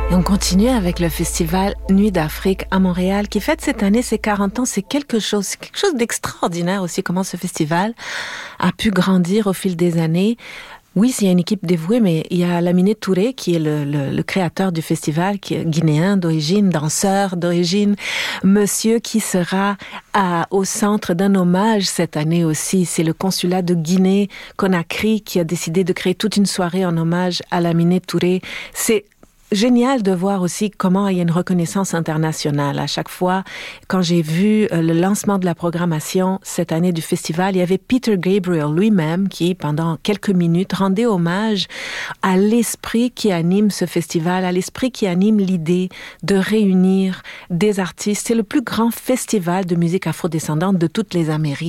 Et on continue avec le festival Nuit d'Afrique à Montréal qui fête cette année ses 40 ans. C'est quelque chose d'extraordinaire aussi, comment ce festival a pu grandir au fil des années. Oui, il y a une équipe dévouée, mais il y a Lamine Touré qui est le créateur du festival, qui est guinéen d'origine, danseur d'origine, monsieur qui sera au centre d'un hommage cette année aussi. C'est le consulat de Guinée-Conakry qui a décidé de créer toute une soirée en hommage à Lamine Touré. C'est génial de voir aussi comment il y a une reconnaissance internationale. À chaque fois, quand j'ai vu le lancement de la programmation cette année du festival, il y avait Peter Gabriel lui-même qui, pendant quelques minutes, rendait hommage à l'esprit qui anime ce festival, à l'esprit qui anime l'idée de réunir des artistes. C'est le plus grand festival de musique afrodescendante de toutes les Amériques.